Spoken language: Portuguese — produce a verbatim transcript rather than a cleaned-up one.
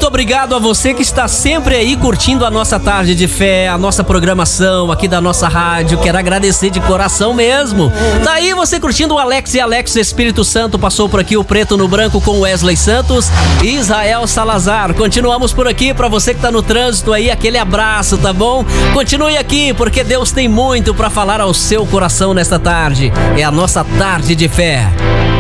obrigado a você que está sempre aí curtindo a nossa tarde de fé, a nossa programação aqui da nossa rádio. Quero agradecer de coração mesmo. Tá aí você curtindo o Alex e Alex Espírito Santo. Passou por aqui o Preto no Branco com Wesley Santos e Israel Salazar. Continuamos por aqui. Pra você que tá no trânsito aí, aquele abraço, tá bom? Continue aqui, porque Deus tem muito pra falar ao seu coração nesta tarde. É a nossa tarde de fé.